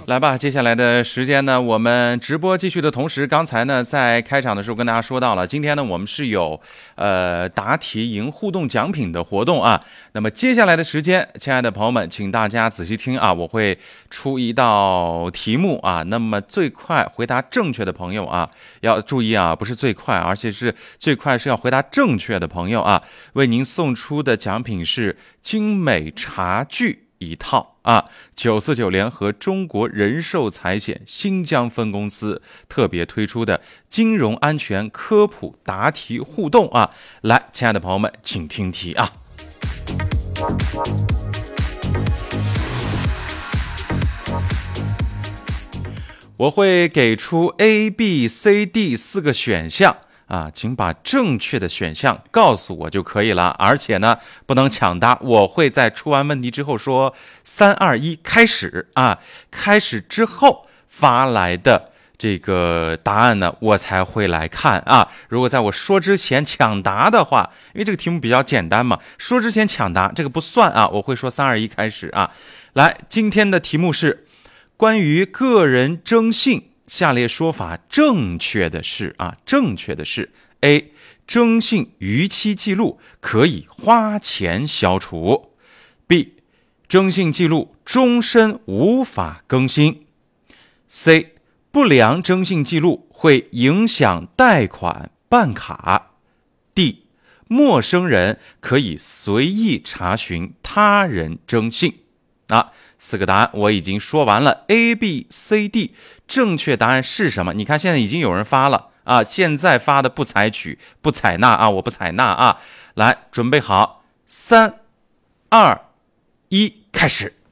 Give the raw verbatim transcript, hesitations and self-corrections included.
来吧，接下来的时间呢，我们直播继续的同时，刚才呢在开场的时候跟大家说到了，今天呢我们是有呃答题赢互动奖品的活动啊。那么接下来的时间，亲爱的朋友们，请大家仔细听啊，我会出一道题目啊。那么最快回答正确的朋友啊，要注意啊，不是最快，而且是最快是要回答正确的朋友啊，为您送出的奖品是精美茶具一套。啊，九四九联合中国人寿财险新疆分公司特别推出的金融安全科普答题互动啊！来，亲爱的朋友们，请听题啊！我会给出 A、B、C、D 四个选项。啊，请把正确的选项告诉我就可以了，而且呢，不能抢答。我会在出完问题之后说三二一开始啊，开始之后发来的这个答案呢，我才会来看啊。如果在我说之前抢答的话，因为这个题目比较简单嘛，说之前抢答这个不算啊。我会说三二一开始啊。来，今天的题目是关于个人征信。下列说法正确的是啊，正确的是 A. 征信逾期记录可以花钱消除 B. 征信记录终身无法更新 C. 不良征信记录会影响贷款办卡 D. 陌生人可以随意查询他人征信啊。四个答案我已经说完了 A B C D 正确答案是什么？你看现在已经有人发了啊，现在发的不采取不采纳啊，我不采纳啊。来，准备好三二一开始。